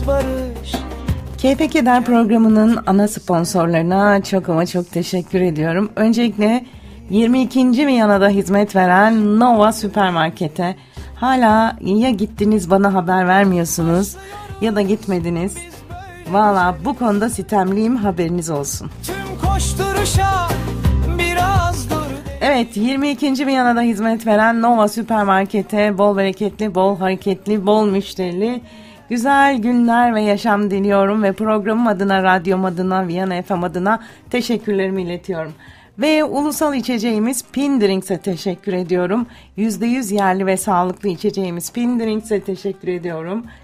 barış. Keyfe Keder programının ana sponsorlarına çok ama çok teşekkür ediyorum. Öncelikle 22. Viyana'da hizmet veren Nova Süpermarket'e. Hala ya gittiniz bana haber vermiyorsunuz ya da gitmediniz. Valla bu konuda sitemliyim, haberiniz olsun. Tüm koşturuşa biraz dur. Evet, 22. Viyana'da hizmet veren Nova Süpermarket'e bol bereketli, bol hareketli, bol müşterili güzel günler ve yaşam diliyorum ve programım adına, radyom adına, Viyana FM adına teşekkürlerimi iletiyorum. Ve ulusal içeceğimiz Pin Drinks'e teşekkür ediyorum. %100 yerli ve sağlıklı içeceğimiz Pin Drinks'e teşekkür ediyorum.